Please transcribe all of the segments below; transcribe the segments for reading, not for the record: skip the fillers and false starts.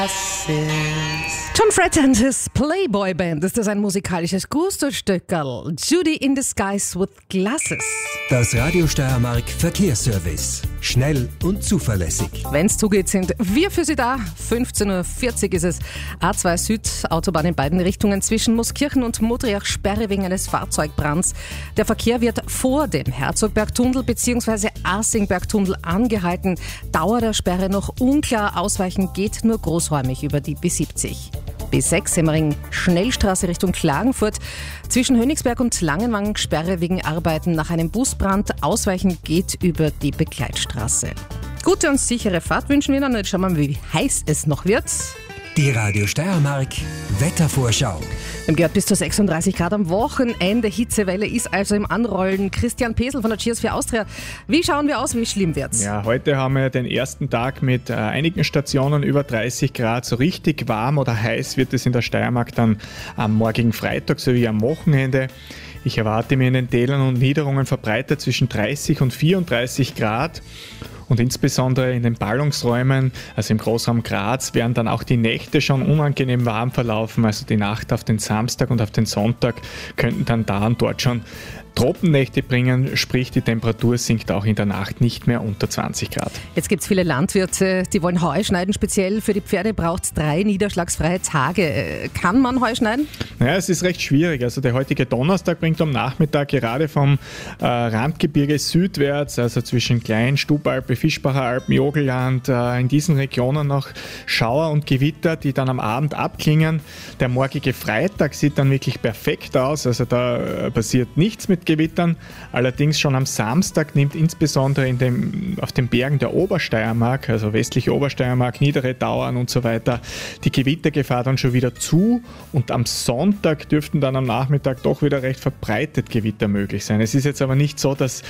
John Fred and his Playboy Band. Ist das ein musikalisches Gusto-Stückerl? Judy in the Skies with Glasses. Das Radio Steiermark Verkehrsservice. Schnell und zuverlässig. Wenn's zugeht, sind wir für Sie da. 15.40 Uhr ist es. A2 Süd, Autobahn in beiden Richtungen zwischen Muskirchen und Modriach Sperre wegen eines Fahrzeugbrands. Der Verkehr wird vor dem Herzogbergtunnel bzw. Asingbergtunnel angehalten. Dauer der Sperre noch unklar. Ausweichen geht nur großräumig über die B70. B6 Semmering Schnellstraße Richtung Klagenfurt. Zwischen Hönigsberg und Langenwang Sperre wegen Arbeiten nach einem Busbrand. Ausweichen geht über die Begleitstraße. Gute und sichere Fahrt wünschen wir dann. Jetzt schauen wir mal, wie heiß es noch wird. Die Radio Steiermark Wettervorschau. Wir haben gehört, bis zu 36 Grad am Wochenende. Hitzewelle ist also im Anrollen. Christian Pesel von der Cheers für Austria. Wie schauen wir aus? Wie schlimm wird's? Ja, heute haben wir den ersten Tag mit einigen Stationen über 30 Grad. So richtig warm oder heiß wird es in der Steiermark dann am morgigen Freitag sowie am Wochenende. Ich erwarte mir in den Tälern und Niederungen verbreitet zwischen 30 und 34 Grad. Und insbesondere in den Ballungsräumen, also im Großraum Graz, werden dann auch die Nächte schon unangenehm warm verlaufen. Also die Nacht auf den Samstag und auf den Sonntag könnten dann da und dort schon Tropennächte bringen, sprich die Temperatur sinkt auch in der Nacht nicht mehr unter 20 Grad. Jetzt gibt es viele Landwirte, die wollen Heu schneiden. Speziell für die Pferde braucht es 3 niederschlagsfreie Tage. Kann man Heu schneiden? Naja, es ist recht schwierig. Also der heutige Donnerstag bringt am Nachmittag gerade vom Randgebirge südwärts, also zwischen Klein, Stubalpe, Fischbacher Alpen, Jogelland, in diesen Regionen noch Schauer und Gewitter, die dann am Abend abklingen. Der morgige Freitag sieht dann wirklich perfekt aus. Also da passiert nichts mit Gewittern. Allerdings schon am Samstag nimmt insbesondere auf den Bergen der Obersteiermark, also westliche Obersteiermark, niedere Tauern und so weiter, die Gewittergefahr dann schon wieder zu und am Sonntag dürften dann am Nachmittag doch wieder recht verbreitet Gewitter möglich sein. Es ist jetzt aber nicht so, dass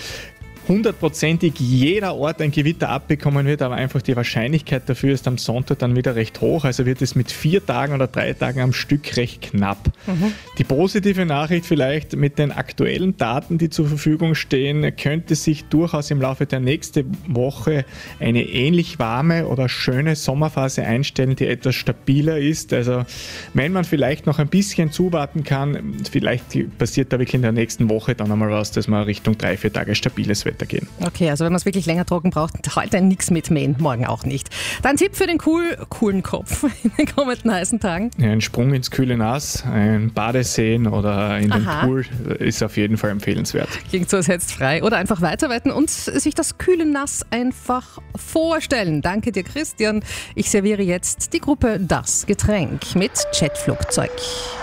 100%ig jeder Ort ein Gewitter abbekommen wird, aber einfach die Wahrscheinlichkeit dafür ist am Sonntag dann wieder recht hoch. Also wird es mit 4 Tagen oder 3 Tagen am Stück recht knapp. Die positive Nachricht vielleicht mit den aktuellen Daten, die zur Verfügung stehen, könnte sich durchaus im Laufe der nächsten Woche eine ähnlich warme oder schöne Sommerphase einstellen, die etwas stabiler ist. Also wenn man vielleicht noch ein bisschen zuwarten kann, vielleicht passiert da wirklich in der nächsten Woche dann einmal was, dass man Richtung 3-4 Tage stabiles Wetter gehen. Okay, also wenn man es wirklich länger trocken braucht, heute nichts mitmähen, morgen auch nicht. Dein Tipp für den coolen Kopf in den kommenden heißen Tagen? Ja, ein Sprung ins kühle Nass, ein Badeseen oder in den Pool ist auf jeden Fall empfehlenswert. Klingt so, als hättest frei. Oder einfach weiterweiten und sich das kühle Nass einfach vorstellen. Danke dir, Christian. Ich serviere jetzt die Gruppe Das Getränk mit Jetflugzeug.